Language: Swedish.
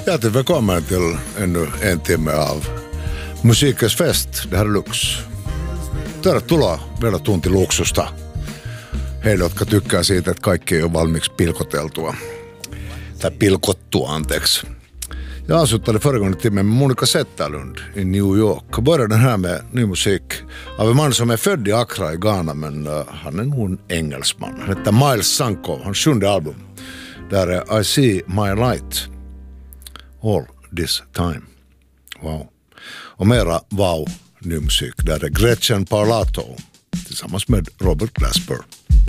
Hjärtligt välkommen till ännu en timme av Musikens fest. Det här är Lux. Tervetuloa vielä tunti luksusta. Heille, jotka tykkää siitä, että kaikki ei ole valmiiksi pilkoteltua. Tai pilkottua, anteeksi. Jag avslutade föregående timmen med Monica Zetterlund i New York. Började den här med ny musik av en man som är född i Accra i Ghana, men han är nog en engelsman. Han heter Miles Sanko, hans 7:e album. Där är I See My Light All This Time. Wow. Och mera wow ny musik. Där är Gretchen Parlato tillsammans med Robert Glasper.